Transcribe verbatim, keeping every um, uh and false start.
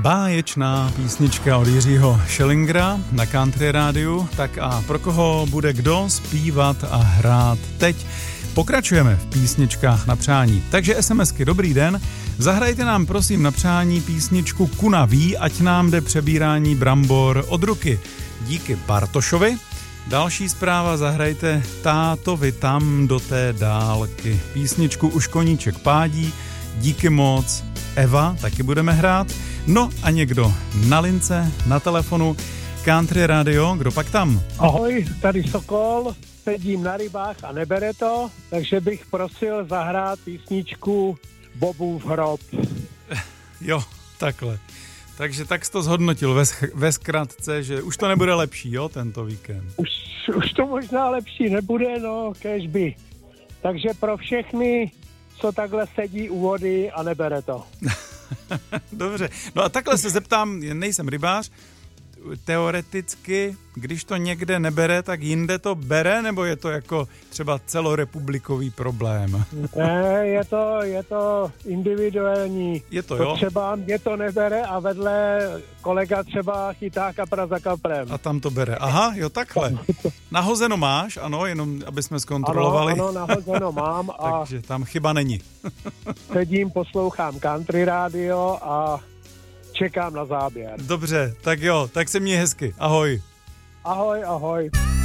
Báječná písnička od Jiřího Schillingera na Country Rádiu. Tak a pro koho bude kdo zpívat a hrát teď? Pokračujeme v písničkách na přání. Takže SMSky, dobrý den. Zahrajte nám prosím na přání písničku Kuna ví, ať nám jde přebírání brambor od ruky. Díky Bartošovi. Další zpráva, zahrajte Tátovi tam do té dálky. Písničku Už koníček pádí. Díky moc. Eva, taky budeme hrát. No a někdo na lince, na telefonu. Country Radio, kdo pak tam? Ahoj, tady Sokol, sedím na rybách a nebere to, takže bych prosil zahrát písničku Bobův hrob. Jo, takhle. Takže tak jsi to zhodnotil ve, ve zkratce, že už to nebude lepší, jo, tento víkend. Už, už to možná lepší nebude, no, kéžby. Takže pro všechny, co takhle sedí u vody a nebere to. Dobře, no a takhle se zeptám, nejsem rybář, teoreticky, když to někde nebere, tak jinde to bere, nebo je to jako třeba celorepublikový problém? Ne, je to, je to individuální. Je to, jo? Třeba mě to nebere a vedle kolega třeba chytá kapra za kaprem. A tam to bere. Aha, jo, takhle. Nahozeno máš, ano, jenom aby jsme zkontrolovali. Ano, ano, nahozeno mám a takže tam chyba není. sedím, poslouchám Country Radio a čekám na záběr. Dobře, tak jo, tak se měj hezky. Ahoj. Ahoj, ahoj.